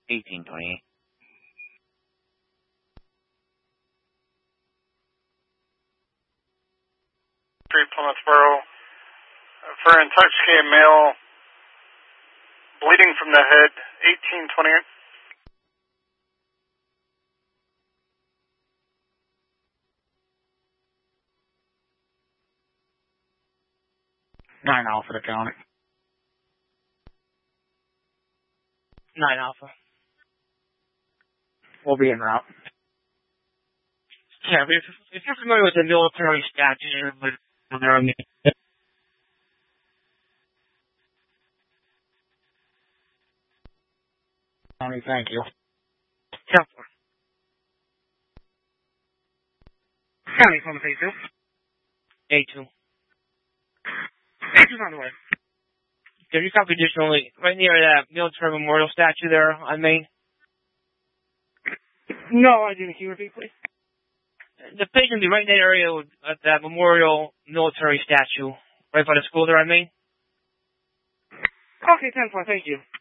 1828. 3 Plymouth Borough. For intoxicated male, bleeding from the head, 1828. 9 Alpha to county. 9 Alpha. We'll be en route. Yeah, but if you're familiar with the military statute, County, thank you. Templar. County, Plymouth A2. A2. A2's on the way. Can you copy additionally right near that military memorial statue there on Main? No, I didn't. Can you repeat, please? The patient will be right in that area at that memorial military statue, right by the school there on Main. Okay, 10-4, thank you.